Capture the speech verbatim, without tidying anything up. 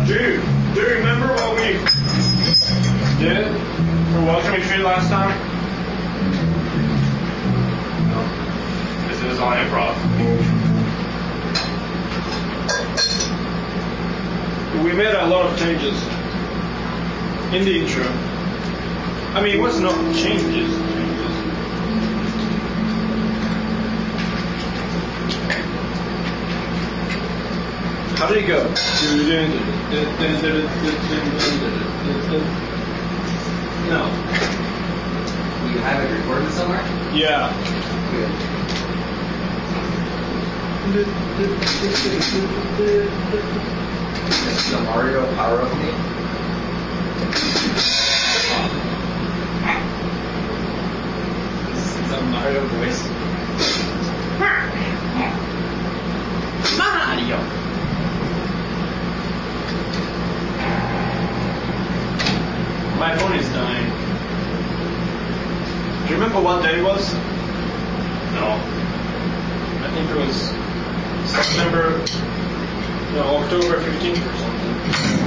Do you, do you remember what we did for Welcome Tree last time? No. This is on improv. We made a lot of changes in the intro. I mean, it was not changes. changes. How did it go? No. You have it recorded somewhere? Yeah. Good. This is the Mario Power Up Me. This is a Mario voice. Mario! My phone is dying. Do you remember what day it was? No. I think it was September, no, October fifteenth or something.